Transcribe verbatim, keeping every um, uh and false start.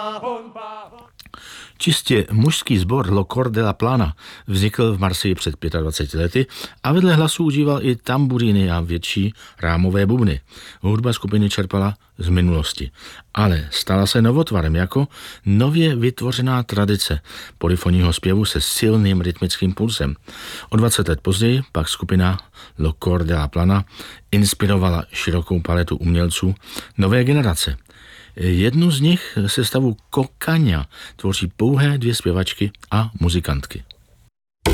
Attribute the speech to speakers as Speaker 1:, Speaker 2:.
Speaker 1: Čistě mužský sbor Le Cor de la Plana vznikl v Marseille před dvaceti pěti lety a vedle hlasů užíval i tamburíny a větší rámové bubny. Hudba skupiny čerpala z minulosti, ale stala se novotvarem jako nově vytvořená tradice polyfonního zpěvu se silným rytmickým pulsem. O dvacet let později pak skupina Le Cor de la Plana inspirovala širokou paletu umělců nové generace. Jednu z nich, sestavu Kokaňa, tvoří pouhé dvě zpěvačky a muzikantky.